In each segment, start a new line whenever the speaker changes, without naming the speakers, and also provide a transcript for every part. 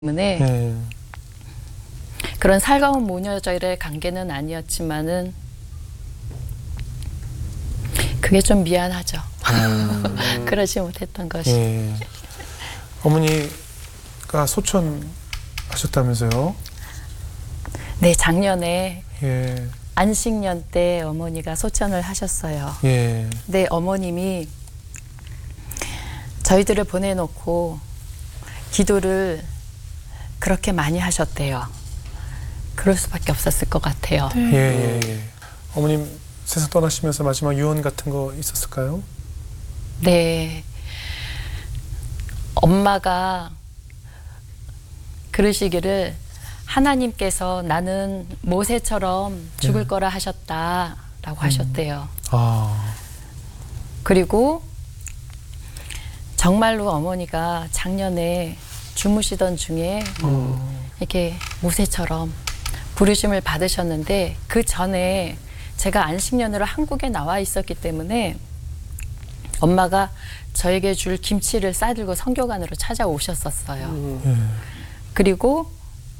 때문에 그런 살가운 모녀절의 관계는 아니었지만은 그게 좀 미안하죠. 그러지 못했던 것이.
어머니가 소천 하셨다면서요?
네, 작년에 안식년 때 어머니가 소천을 하셨어요. 근데 어머님이 저희들을 보내놓고 기도를 그렇게 많이 하셨대요. 그럴 수밖에 없었을 것 같아요.
어머님 세상 떠나시면서 마지막 유언 같은 거 있었을까요?
네. 엄마가 그러시기를 하나님께서 나는 모세처럼 죽을 거라 하셨다라고 하셨대요. 그리고 정말로 어머니가 작년에 주무시던 중에 이렇게 모세처럼 부르심을 받으셨는데 그 전에 제가 안식년으로 한국에 나와 있었기 때문에 엄마가 저에게 줄 김치를 싸들고 성교관으로 찾아오셨었어요. 그리고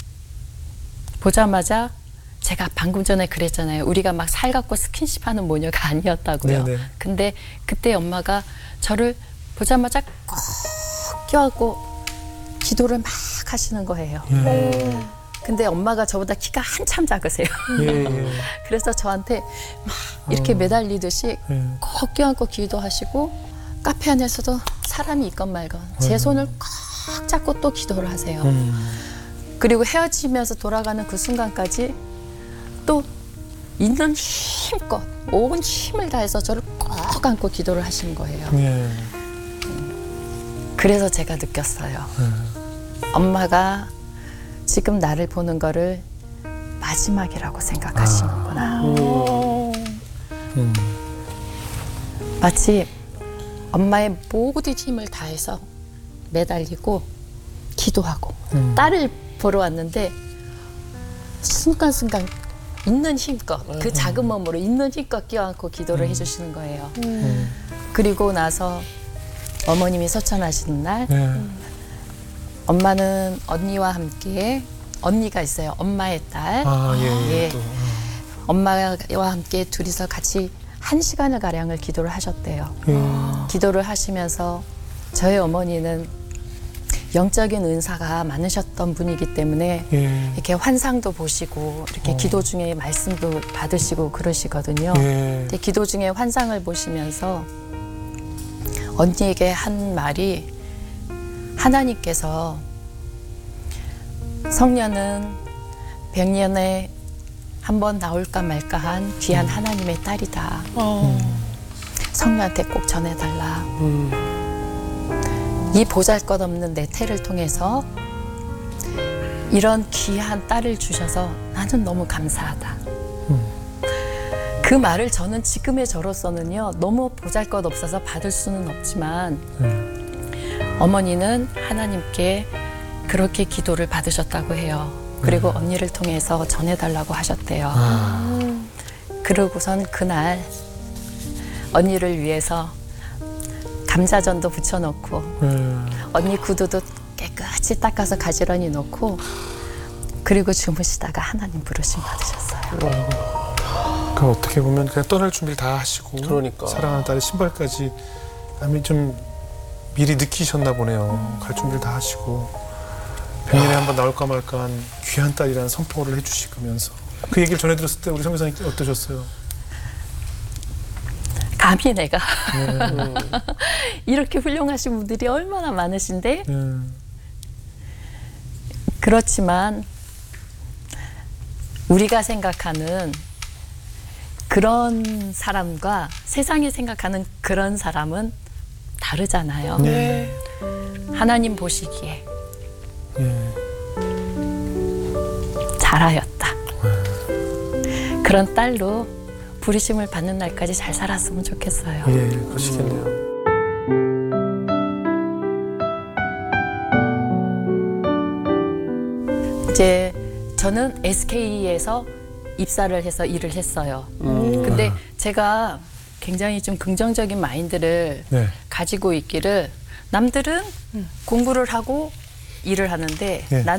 보자마자 제가 방금 전에 그랬잖아요. 우리가 막 살갑고 스킨십하는 모녀가 아니었다고요. 근데 그때 엄마가 저를 보자마자 꼭 껴안고 기도를 막 하시는 거예요. 근데 엄마가 저보다 키가 한참 작으세요. 그래서 저한테 막 이렇게 매달리듯이 꼭 껴안고 기도하시고 카페 안에서도 사람이 있건 말건 제 손을 꼭 잡고 또 기도를 하세요. 그리고 헤어지면서 돌아가는 그 순간까지 또 있는 힘껏 온 힘을 다해서 저를 꼭 안고 기도를 하신 거예요. 그래서 제가 느꼈어요. 엄마가 지금 나를 보는 거를 마지막이라고 생각하시는구나. 마치 엄마의 모든 힘을 다해서 매달리고 기도하고 딸을 보러 왔는데 순간순간 있는 힘껏 그 작은 몸으로 있는 힘껏 껴안고 기도를 해주시는 거예요. 그리고 나서 어머님이 소천하시는 날 엄마는 언니와 함께 언니가 있어요. 엄마의 딸. 엄마와 함께 둘이서 같이 1시간을 가량을 기도를 하셨대요. 기도를 하시면서 저희 어머니는 영적인 은사가 많으셨던 분이기 때문에 이렇게 환상도 보시고 이렇게 기도 중에 말씀도 받으시고 그러시거든요. 근데 기도 중에 환상을 보시면서 언니에게 한 말이 하나님께서 성녀는 100년에 한 번 나올까 말까한 귀한 하나님의 딸이다. 성녀한테 꼭 전해달라. 이 보잘것없는 내 태를 통해서 이런 귀한 딸을 주셔서 나는 너무 감사하다. 그 말을 저는 지금의 저로서는요 너무 보잘것없어서 받을 수는 없지만 어머니는 하나님께 그렇게 기도를 받으셨다고 해요. 그리고 언니를 통해서 전해달라고 하셨대요. 그러고선 그날 언니를 위해서 감자전도 부쳐놓고 언니 구두도 깨끗이 닦아서 가지런히 놓고 그리고 주무시다가 하나님 부르심 받으셨어요.
그 어떻게 보면 그냥 떠날 준비를 다 하시고 사랑하는 딸의 신발까지 좀 미리 느끼셨나 보네요. 갈 준비를 다 하시고 100년에 한 번 나올까 말까한 귀한 딸이라는 선포를 해주시면서 그 얘기를 전해들었을 때 우리 선교사님 어떠셨어요?
감히 내가 이렇게 훌륭하신 분들이 얼마나 많으신데 그렇지만 우리가 생각하는 그런 사람과 세상이 생각하는 그런 사람은 다르잖아요. 하나님 보시기에 잘하였다. 그런 딸로 부르심을 받는 날까지 잘 살았으면 좋겠어요.
그러시겠네요.
이제 저는 SK에서 입사를 해서 일을 했어요. 근데 제가 굉장히 좀 긍정적인 마인드를 가지고 있기를 남들은 공부를 하고 일을 하는데
예.